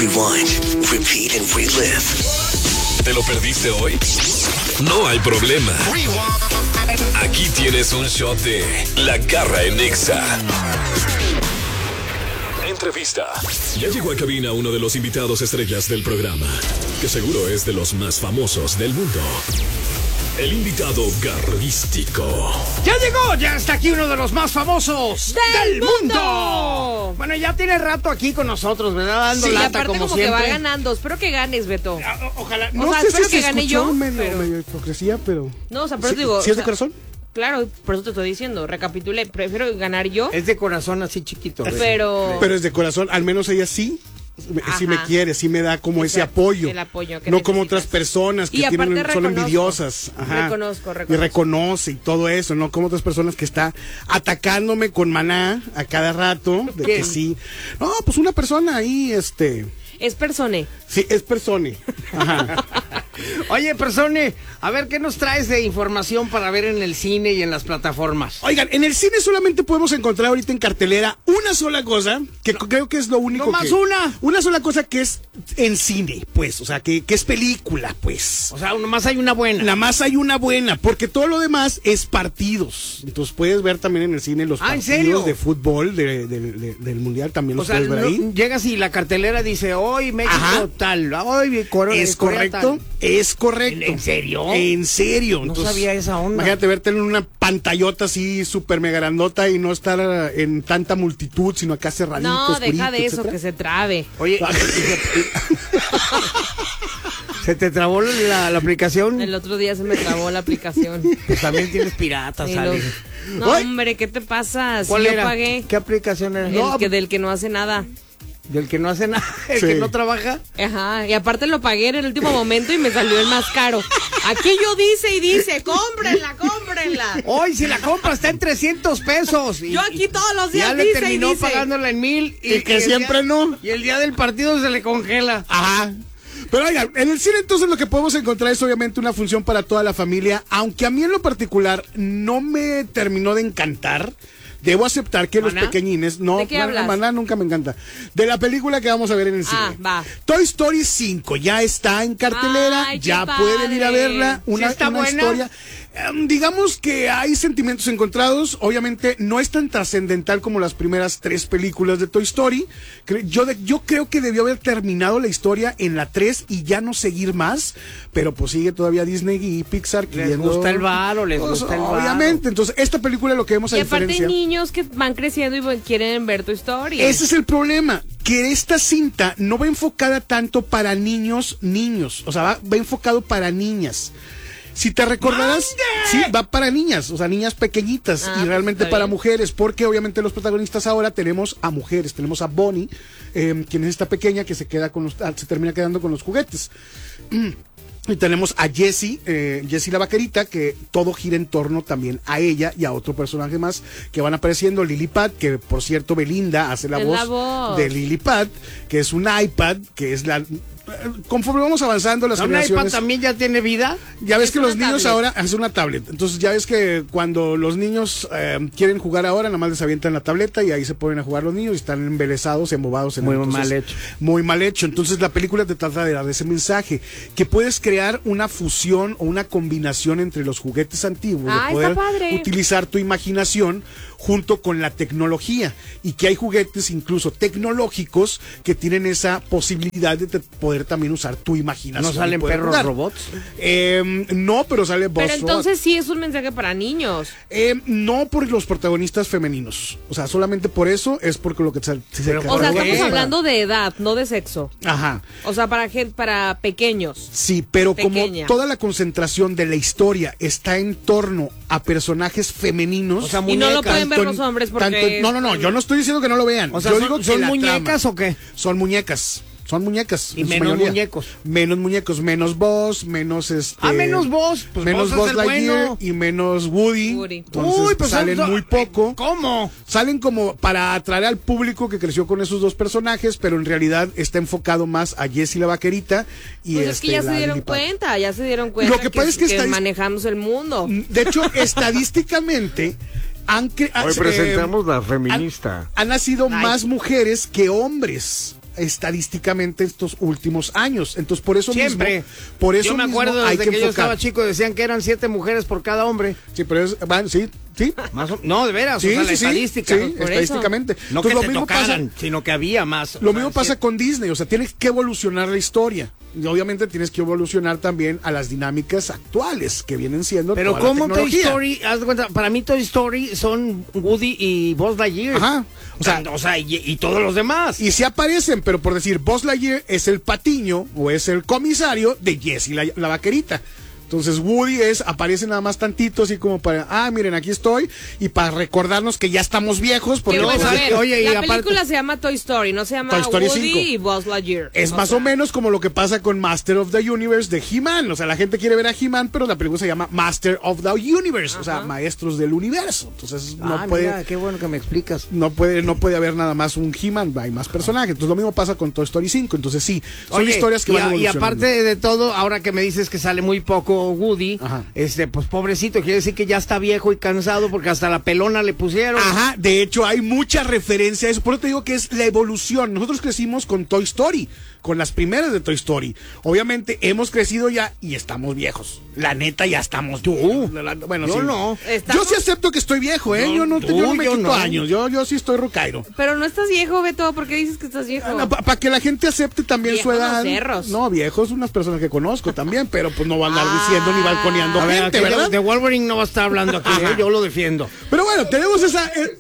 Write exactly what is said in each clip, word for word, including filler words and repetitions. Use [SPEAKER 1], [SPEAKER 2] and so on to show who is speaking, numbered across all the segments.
[SPEAKER 1] rewind, repeat and relive.
[SPEAKER 2] ¿Te lo perdiste hoy? No hay problema. Aquí tienes un shot de La Garra en Nexa. Entrevista. Ya llegó a cabina uno de los invitados estrellas del programa, que seguro es de los más famosos del mundo. El invitado garrístico.
[SPEAKER 3] ¡Ya llegó! ¡Ya está aquí uno de los más famosos
[SPEAKER 4] del,
[SPEAKER 3] del mundo! mundo! Bueno, ya tiene rato aquí con nosotros, ¿verdad? Dando
[SPEAKER 4] sí,
[SPEAKER 3] lata,
[SPEAKER 4] aparte
[SPEAKER 3] como,
[SPEAKER 4] como
[SPEAKER 3] siempre.
[SPEAKER 4] que va ganando. Espero que ganes, Beto.
[SPEAKER 3] O, ojalá.
[SPEAKER 4] O
[SPEAKER 5] No
[SPEAKER 4] sea,
[SPEAKER 5] sé
[SPEAKER 4] espero
[SPEAKER 5] si
[SPEAKER 4] que
[SPEAKER 5] se
[SPEAKER 4] gane
[SPEAKER 5] escuchó
[SPEAKER 4] yo,
[SPEAKER 5] medio,
[SPEAKER 4] pero...
[SPEAKER 5] medio hipocresía, pero...
[SPEAKER 4] No, o sea, pero
[SPEAKER 5] ¿Sí,
[SPEAKER 4] te digo...
[SPEAKER 5] ¿sí es
[SPEAKER 4] o
[SPEAKER 5] de
[SPEAKER 4] sea,
[SPEAKER 5] corazón?
[SPEAKER 4] Claro, por eso te estoy diciendo. Recapitulé. Prefiero ganar yo.
[SPEAKER 3] Es de corazón así chiquito. ¿ves?
[SPEAKER 4] Pero...
[SPEAKER 5] Pero es de corazón, al menos ella sí. Sí me
[SPEAKER 4] Ajá.
[SPEAKER 5] quiere, sí me da como ese
[SPEAKER 4] Exacto,
[SPEAKER 5] apoyo.
[SPEAKER 4] el apoyo que
[SPEAKER 5] no como
[SPEAKER 4] necesitas.
[SPEAKER 5] otras personas que
[SPEAKER 4] Y aparte
[SPEAKER 5] tienen, son
[SPEAKER 4] reconozco.
[SPEAKER 5] envidiosas. Ajá.
[SPEAKER 4] Reconozco, reconozco.
[SPEAKER 5] Y reconoce y todo eso, no como otras personas que está atacándome con maná a cada rato. De
[SPEAKER 3] ¿Qué?
[SPEAKER 5] que sí. No, pues una persona ahí, este.
[SPEAKER 4] Es persone.
[SPEAKER 5] Sí, es persone. Ajá.
[SPEAKER 3] Oye, Persone, a ver, ¿qué nos traes de información para ver en el cine y en las plataformas?
[SPEAKER 5] Oigan, en el cine solamente podemos encontrar ahorita en cartelera una sola cosa, que no, creo que es lo único
[SPEAKER 3] no más
[SPEAKER 5] que...
[SPEAKER 3] una.
[SPEAKER 5] Una sola cosa que es en cine, pues, o sea, que, que es película, pues.
[SPEAKER 3] O sea, nomás hay una buena.
[SPEAKER 5] Nada más hay una buena, porque todo lo demás es partidos. Entonces puedes ver también en el cine los
[SPEAKER 3] Ah, ¿en
[SPEAKER 5] partidos
[SPEAKER 3] serio?
[SPEAKER 5] de fútbol de, de, de, del Mundial, también
[SPEAKER 3] O
[SPEAKER 5] los
[SPEAKER 3] sea,
[SPEAKER 5] puedes ver
[SPEAKER 3] no-
[SPEAKER 5] ahí.
[SPEAKER 3] llegas y la cartelera dice, hoy México
[SPEAKER 5] Ajá.
[SPEAKER 3] tal, hoy Corea,
[SPEAKER 5] Es
[SPEAKER 3] Corea
[SPEAKER 5] correcto,
[SPEAKER 3] tal.
[SPEAKER 5] es correcto.
[SPEAKER 3] ¿En- en serio?
[SPEAKER 5] En serio.
[SPEAKER 3] No sabía esa onda.
[SPEAKER 5] Imagínate verte en una pantallota así súper mega grandota y no estar eh, en tanta multitud, sino acá cerradito,
[SPEAKER 4] No,
[SPEAKER 5] oscurito,
[SPEAKER 4] deja de eso,
[SPEAKER 5] etcétera.
[SPEAKER 4] que se trabe.
[SPEAKER 3] Oye, ¿se te trabó la, la aplicación?
[SPEAKER 4] El otro día se me trabó la aplicación.
[SPEAKER 3] Pues también tienes piratas,
[SPEAKER 4] Y
[SPEAKER 3] Ale.
[SPEAKER 4] los- No,
[SPEAKER 5] Ay.
[SPEAKER 4] hombre, ¿qué te pasa? Si
[SPEAKER 3] ¿Cuál
[SPEAKER 4] yo
[SPEAKER 3] era?
[SPEAKER 4] pagué.
[SPEAKER 3] ¿Qué aplicación era?
[SPEAKER 4] El
[SPEAKER 3] No,
[SPEAKER 4] que, del que no hace nada.
[SPEAKER 3] del que no hace nada, el
[SPEAKER 5] Sí.
[SPEAKER 3] que no trabaja.
[SPEAKER 4] Ajá, y aparte lo pagué en el último momento y me salió el más caro. Aquí yo dice y dice, cómprenla, cómprenla.
[SPEAKER 3] Hoy si la compra está en trescientos pesos. Y-
[SPEAKER 4] Yo aquí todos los días
[SPEAKER 3] ya le
[SPEAKER 4] dice y
[SPEAKER 3] terminó
[SPEAKER 4] dice.
[SPEAKER 3] pagándola en mil.
[SPEAKER 5] Y que
[SPEAKER 3] el
[SPEAKER 5] siempre
[SPEAKER 3] día-
[SPEAKER 5] no.
[SPEAKER 3] Y el día del partido se le congela.
[SPEAKER 5] Ajá. Pero oigan, en el cine entonces lo que podemos encontrar es obviamente una función para toda la familia, aunque a mí en lo particular no me terminó de encantar. Debo aceptar que los
[SPEAKER 3] ¿Maná?
[SPEAKER 5] pequeñines... No,
[SPEAKER 4] ¿De qué
[SPEAKER 5] Maná-
[SPEAKER 4] hablas?
[SPEAKER 5] Maná nunca me encanta. De la película que vamos a ver en el cine.
[SPEAKER 4] Ah, va.
[SPEAKER 5] Toy Story cinco ya está en cartelera,
[SPEAKER 4] Ay, qué
[SPEAKER 5] ya pueden ir a
[SPEAKER 4] padre.
[SPEAKER 5] verla. Una,
[SPEAKER 3] ¿Sí está
[SPEAKER 5] una
[SPEAKER 3] buena?
[SPEAKER 5] historia... Em, digamos que hay sentimientos encontrados. Obviamente no es tan trascendental como las primeras tres películas de Toy Story. Cre- Yo, de- yo creo que debió haber terminado la historia en la tres y ya no seguir más. Pero pues sigue todavía Disney y Pixar
[SPEAKER 3] Les
[SPEAKER 5] queriendo...
[SPEAKER 3] gusta el varo, les
[SPEAKER 5] Pues,
[SPEAKER 3] gusta el varo.
[SPEAKER 5] obviamente. Entonces esta película lo que vemos a
[SPEAKER 4] Y aparte
[SPEAKER 5] diferencia...
[SPEAKER 4] niños que van creciendo y bueno, quieren ver tu historia.
[SPEAKER 5] Ese es el problema, que esta cinta no va enfocada tanto para niños, niños, o sea, va, va enfocado para niñas. Si te recordarás, sí, va para niñas, o sea, niñas pequeñitas
[SPEAKER 4] Ah,
[SPEAKER 5] y
[SPEAKER 4] pues
[SPEAKER 5] realmente
[SPEAKER 4] está
[SPEAKER 5] para
[SPEAKER 4] bien.
[SPEAKER 5] mujeres, porque obviamente los protagonistas ahora tenemos a mujeres, tenemos a Bonnie, eh, quien es esta pequeña que se queda con los, ah, se termina quedando con los juguetes. Y tenemos a Jessie, eh, Jessie la vaquerita, que todo gira en torno también a ella y a otro personaje más que van apareciendo, Lily Pad, que por cierto Belinda hace la,
[SPEAKER 4] Es
[SPEAKER 5] voz,
[SPEAKER 4] la voz.
[SPEAKER 5] de Lily Pad, que es un iPad, que es la... Conforme vamos avanzando las
[SPEAKER 3] ¿Un iPad
[SPEAKER 5] generaciones...
[SPEAKER 3] también ya tiene vida?
[SPEAKER 4] Es
[SPEAKER 5] Ya ves que
[SPEAKER 4] una
[SPEAKER 5] los niños
[SPEAKER 4] tablet.
[SPEAKER 5] ahora es una tablet. Entonces ya ves que cuando los niños eh, quieren jugar ahora, nada más les avientan la tableta y ahí se ponen a jugar los niños y están embelesados, embobados. En
[SPEAKER 3] Muy
[SPEAKER 5] entonces,
[SPEAKER 3] mal hecho.
[SPEAKER 5] Muy mal hecho. Entonces la película te trata de dar ese mensaje, que puedes crear una fusión o una combinación entre los juguetes antiguos,
[SPEAKER 4] Ah,
[SPEAKER 5] de poder
[SPEAKER 4] está padre.
[SPEAKER 5] utilizar tu imaginación junto con la tecnología, y que hay juguetes incluso tecnológicos que tienen esa posibilidad de te- poder también usar tu imaginación.
[SPEAKER 3] ¿No
[SPEAKER 5] y
[SPEAKER 3] salen
[SPEAKER 5] poder
[SPEAKER 3] perros
[SPEAKER 5] jugar.
[SPEAKER 3] robots?
[SPEAKER 5] Eh, no, pero sale Buzz
[SPEAKER 4] Pero entonces
[SPEAKER 5] Robot.
[SPEAKER 4] sí es un mensaje para niños.
[SPEAKER 5] Eh, no por los protagonistas femeninos. O sea, solamente por eso es porque lo que se, se
[SPEAKER 3] Pero
[SPEAKER 4] O sea,
[SPEAKER 3] ¿por qué?
[SPEAKER 4] estamos hablando de edad, no de sexo.
[SPEAKER 5] Ajá.
[SPEAKER 4] O sea, para gente, para pequeños.
[SPEAKER 5] Sí, pero
[SPEAKER 4] Pequeña.
[SPEAKER 5] como toda la concentración de la historia está en torno a personajes femeninos.
[SPEAKER 3] O sea,
[SPEAKER 4] Y no lo
[SPEAKER 3] muñecas,
[SPEAKER 4] pueden ver
[SPEAKER 5] tanto
[SPEAKER 4] los
[SPEAKER 5] en-
[SPEAKER 4] hombres porque...
[SPEAKER 5] tanto en- no, no, no, yo no estoy diciendo que no lo vean.
[SPEAKER 3] O sea,
[SPEAKER 5] yo
[SPEAKER 3] ¿son,
[SPEAKER 5] digo que
[SPEAKER 3] son
[SPEAKER 5] la
[SPEAKER 3] muñecas
[SPEAKER 5] trama-
[SPEAKER 3] o qué?
[SPEAKER 5] Son muñecas. Son muñecas.
[SPEAKER 3] Y
[SPEAKER 5] en su
[SPEAKER 3] menos
[SPEAKER 5] mayoría.
[SPEAKER 3] muñecos.
[SPEAKER 5] Menos muñecos, menos Buzz, menos este.
[SPEAKER 3] Ah, menos Buzz. Pues
[SPEAKER 5] menos
[SPEAKER 3] Buzz es
[SPEAKER 5] Buzz
[SPEAKER 3] el
[SPEAKER 5] Lightyear
[SPEAKER 3] bueno.
[SPEAKER 5] y menos Woody.
[SPEAKER 4] Woody.
[SPEAKER 5] Entonces,
[SPEAKER 3] Uy, pues
[SPEAKER 5] salen
[SPEAKER 3] son-
[SPEAKER 5] muy poco.
[SPEAKER 3] ¿Cómo?
[SPEAKER 5] Salen como para atraer al público que creció con esos dos personajes, pero en realidad está enfocado más a Jessie la vaquerita y
[SPEAKER 4] Pues
[SPEAKER 5] este,
[SPEAKER 4] es que ya se
[SPEAKER 5] la
[SPEAKER 4] dieron
[SPEAKER 5] Lily Pad.
[SPEAKER 4] cuenta, ya se dieron cuenta
[SPEAKER 5] Lo que pasa es que estadis-
[SPEAKER 4] manejamos el mundo.
[SPEAKER 5] De hecho, estadísticamente han cre-
[SPEAKER 6] Hoy
[SPEAKER 5] eh,
[SPEAKER 6] presentamos la
[SPEAKER 5] han,
[SPEAKER 6] feminista.
[SPEAKER 5] han nacido
[SPEAKER 3] Ay.
[SPEAKER 5] más mujeres que hombres estadísticamente estos últimos años. Entonces, por eso
[SPEAKER 3] Siempre.
[SPEAKER 5] mismo, por eso
[SPEAKER 3] yo me
[SPEAKER 5] mismo
[SPEAKER 3] acuerdo
[SPEAKER 5] hay
[SPEAKER 3] desde
[SPEAKER 5] que,
[SPEAKER 3] que, yo
[SPEAKER 5] enfocar.
[SPEAKER 3] estaba chico, decían que eran siete mujeres por cada hombre.
[SPEAKER 5] Sí, pero es, van, sí, sí.
[SPEAKER 3] Más o- no, de veras,
[SPEAKER 5] Sí,
[SPEAKER 3] o sea, la
[SPEAKER 5] sí, sí,
[SPEAKER 3] estadística.
[SPEAKER 5] sí,
[SPEAKER 3] Por eso.
[SPEAKER 5] estadísticamente.
[SPEAKER 3] No
[SPEAKER 5] Entonces,
[SPEAKER 3] que
[SPEAKER 5] lo
[SPEAKER 3] te
[SPEAKER 5] mismo
[SPEAKER 3] tocaran,
[SPEAKER 5] pasa-
[SPEAKER 3] sino que había más.
[SPEAKER 5] Lo
[SPEAKER 3] O sea,
[SPEAKER 5] mismo pasa
[SPEAKER 3] siete.
[SPEAKER 5] con Disney, o sea, tienes que evolucionar la historia. Y obviamente tienes que evolucionar también a las dinámicas actuales que vienen siendo
[SPEAKER 3] Pero
[SPEAKER 5] toda la
[SPEAKER 3] ¿cómo Toy
[SPEAKER 5] tecnología.
[SPEAKER 3] Story? Haz de cuenta, para mí Toy Story son Woody y Buzz Lightyear.
[SPEAKER 5] Ajá.
[SPEAKER 3] O sea, o sea y, y todos los demás.
[SPEAKER 5] Y sí aparecen, pero por decir, Buzz Lightyear es el patiño o es el comisario de Jessie la, la vaquerita. Entonces Woody es, aparece nada más tantito, así como para, ah, miren, aquí estoy, y para recordarnos que ya estamos viejos, porque
[SPEAKER 4] Que,
[SPEAKER 3] no,
[SPEAKER 4] pues,
[SPEAKER 3] a
[SPEAKER 4] a
[SPEAKER 3] ver,
[SPEAKER 4] ver,
[SPEAKER 3] oye, y
[SPEAKER 4] la
[SPEAKER 3] aparte-
[SPEAKER 4] película se llama Toy Story, no se llama
[SPEAKER 5] Toy Story
[SPEAKER 4] Woody
[SPEAKER 5] cinco.
[SPEAKER 4] y Buzz Lightyear.
[SPEAKER 5] es más
[SPEAKER 4] sea,
[SPEAKER 5] o menos como lo que pasa con Master of the Universe de He-Man. O sea, la gente quiere ver a He-Man, pero la película se llama Master of the Universe, o sea, maestros del universo. Entonces no
[SPEAKER 3] ah,
[SPEAKER 5] puede...
[SPEAKER 3] mira, qué bueno que me explicas.
[SPEAKER 5] No puede, no puede haber nada más un He-Man, hay más personajes. Entonces lo mismo pasa con Toy Story cinco. Entonces sí, son
[SPEAKER 3] Oye,
[SPEAKER 5] historias que
[SPEAKER 3] y,
[SPEAKER 5] van
[SPEAKER 3] a- y
[SPEAKER 5] evolucionando.
[SPEAKER 3] aparte de todo, ahora que me dices que sale muy poco Woody,
[SPEAKER 5] Ajá.
[SPEAKER 3] este, pues pobrecito, quiere decir que ya está viejo y cansado porque hasta la pelona le pusieron.
[SPEAKER 5] Ajá, de hecho hay mucha referencia a eso. Por eso te digo que es la evolución. Nosotros crecimos con Toy Story, con las primeras de Toy Story. Obviamente hemos crecido ya y estamos viejos. La neta ya estamos. Tú, bueno,
[SPEAKER 3] yo
[SPEAKER 5] sí.
[SPEAKER 3] no.
[SPEAKER 4] ¿Estamos?
[SPEAKER 5] Yo sí acepto que estoy viejo, ¿eh?
[SPEAKER 3] No,
[SPEAKER 5] yo no, te-
[SPEAKER 3] tú,
[SPEAKER 5] yo no me
[SPEAKER 3] yo
[SPEAKER 5] quito
[SPEAKER 3] no.
[SPEAKER 5] años. Yo, yo sí estoy rucairo.
[SPEAKER 4] Pero no estás viejo, Beto, ¿por qué dices que estás viejo?
[SPEAKER 5] Para que la gente acepte también
[SPEAKER 4] Viejos
[SPEAKER 5] su edad.
[SPEAKER 4] los cerros.
[SPEAKER 5] No, viejos, unas personas que conozco también, pero pues no van a andar diciendo ni balconeando
[SPEAKER 3] A ver,
[SPEAKER 5] gente,
[SPEAKER 3] aquí de-
[SPEAKER 5] ¿verdad?
[SPEAKER 3] de Wolverine no va a estar hablando aquí, ¿eh? Yo lo defiendo.
[SPEAKER 5] Pero bueno, tenemos esa eh,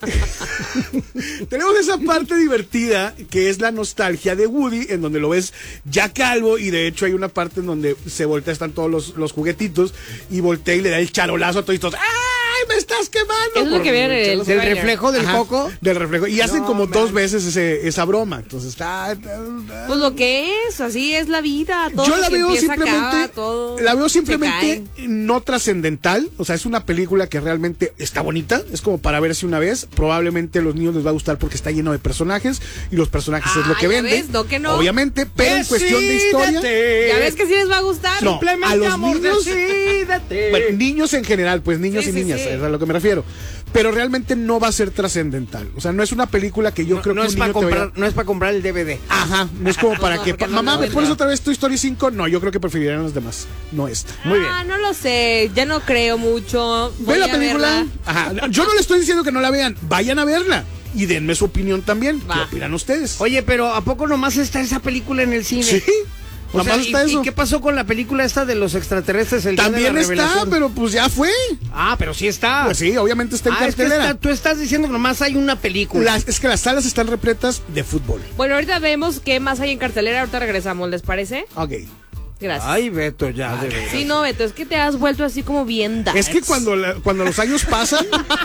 [SPEAKER 5] tenemos esa parte divertida que es la nostalgia de Woody, en donde lo ves ya calvo, y de hecho hay una parte en donde se voltea, están todos los, los juguetitos, y voltea y le da el charolazo a todos y todos, ¡ay, me estás quemando!
[SPEAKER 4] Es lo
[SPEAKER 5] Por
[SPEAKER 4] que viene en el
[SPEAKER 5] echarlos-
[SPEAKER 3] Del
[SPEAKER 4] trailer.
[SPEAKER 3] reflejo del
[SPEAKER 5] Ajá,
[SPEAKER 3] coco.
[SPEAKER 5] del reflejo. Y hacen
[SPEAKER 3] No,
[SPEAKER 5] como
[SPEAKER 3] man.
[SPEAKER 5] dos veces ese, esa broma. Entonces está...
[SPEAKER 4] Pues lo que es, así es la vida. Todo
[SPEAKER 5] Yo la
[SPEAKER 4] que
[SPEAKER 5] veo
[SPEAKER 4] empieza,
[SPEAKER 5] simplemente,
[SPEAKER 4] acaba, todo
[SPEAKER 5] la veo
[SPEAKER 4] se
[SPEAKER 5] simplemente
[SPEAKER 4] cae.
[SPEAKER 5] no trascendental. O sea, es una película que realmente está bonita. Es como para verse una vez. Probablemente a los niños les va a gustar porque está lleno de personajes y los personajes es lo
[SPEAKER 4] Ah,
[SPEAKER 5] que
[SPEAKER 4] ya
[SPEAKER 5] vende.
[SPEAKER 4] ves, no que no.
[SPEAKER 5] Obviamente, pero en cuestión de historia.
[SPEAKER 3] Decídete.
[SPEAKER 4] Ya ves que sí les va a gustar.
[SPEAKER 5] No,
[SPEAKER 3] Simplemente
[SPEAKER 5] a los
[SPEAKER 3] amor,
[SPEAKER 5] niños-
[SPEAKER 3] decídete.
[SPEAKER 5] Bueno, niños en general, pues niños
[SPEAKER 4] Sí,
[SPEAKER 5] y
[SPEAKER 4] sí,
[SPEAKER 5] niñas,
[SPEAKER 4] sí.
[SPEAKER 5] es a lo que me refiero. Pero realmente no va a ser trascendental. O sea, no es una película que yo
[SPEAKER 3] no,
[SPEAKER 5] creo
[SPEAKER 3] no
[SPEAKER 5] que
[SPEAKER 3] es
[SPEAKER 5] un
[SPEAKER 3] para
[SPEAKER 5] niño te
[SPEAKER 3] comprar,
[SPEAKER 5] vaya-
[SPEAKER 3] no es para comprar el D V D.
[SPEAKER 5] Ajá, no es como para
[SPEAKER 4] No,
[SPEAKER 5] que...
[SPEAKER 4] porque
[SPEAKER 5] pa-
[SPEAKER 4] no
[SPEAKER 5] mamá,
[SPEAKER 4] lo
[SPEAKER 5] ¿me pones
[SPEAKER 4] entra.
[SPEAKER 5] otra vez Toy Story cinco? No, yo creo que preferirían las demás. No esta.
[SPEAKER 3] Muy bien.
[SPEAKER 4] Ah, no lo sé, ya no creo mucho. Voy
[SPEAKER 5] Ve la
[SPEAKER 4] a
[SPEAKER 5] película.
[SPEAKER 4] verla.
[SPEAKER 5] Ajá. Yo no le estoy diciendo que no la vean. Vayan a verla. Y denme su opinión también.
[SPEAKER 4] Va.
[SPEAKER 5] ¿Qué opinan ustedes?
[SPEAKER 3] Oye, pero ¿a poco nomás está esa película en el cine?
[SPEAKER 5] Sí.
[SPEAKER 3] O
[SPEAKER 5] Nomás
[SPEAKER 3] sea,
[SPEAKER 5] está
[SPEAKER 3] ¿y,
[SPEAKER 5] eso.
[SPEAKER 3] ¿y qué pasó con la película esta de los extraterrestres? El día de
[SPEAKER 5] También
[SPEAKER 3] la
[SPEAKER 5] está,
[SPEAKER 3] revelación?
[SPEAKER 5] pero pues ya fue.
[SPEAKER 3] Ah, pero sí está.
[SPEAKER 5] Pues sí, obviamente está en
[SPEAKER 3] Ah, es que
[SPEAKER 5] cartelera.
[SPEAKER 3] está- tú estás diciendo que nomás hay una película.
[SPEAKER 5] Las- es que las salas están repletas de fútbol.
[SPEAKER 4] Bueno, ahorita vemos qué más hay en cartelera, ahorita regresamos, ¿les parece?
[SPEAKER 5] Ok.
[SPEAKER 4] Gracias.
[SPEAKER 3] Ay, Beto, ya, de verdad.
[SPEAKER 4] Sí, no, Beto, es que te has vuelto así como bien darks.
[SPEAKER 5] Es que cuando, la- cuando los años pasan,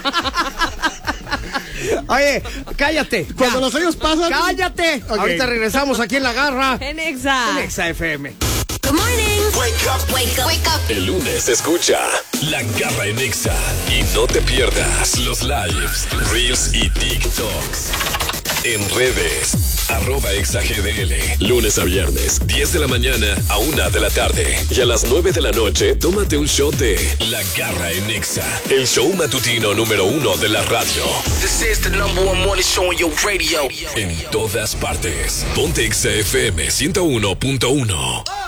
[SPEAKER 3] Oye, cállate.
[SPEAKER 5] cuando
[SPEAKER 3] ya.
[SPEAKER 5] los años pasan.
[SPEAKER 3] ¡Cállate!
[SPEAKER 5] Ok.
[SPEAKER 3] Ahorita regresamos aquí en La Garra.
[SPEAKER 4] En Exa.
[SPEAKER 3] En Exa F M.
[SPEAKER 1] Good morning. Wake up. Wake up. Wake up.
[SPEAKER 2] El lunes escucha La Garra en Exa y no te pierdas los lives, reels y TikToks. En redes, arroba exagdl. Lunes a viernes, diez de la mañana a una de la tarde. Y a las nueve de la noche, tómate un shot de La Garra en Exa. El show matutino número uno de la radio.
[SPEAKER 1] This is the number one morning show on your radio.
[SPEAKER 2] En todas partes. Ponte Exa F M ciento uno punto uno.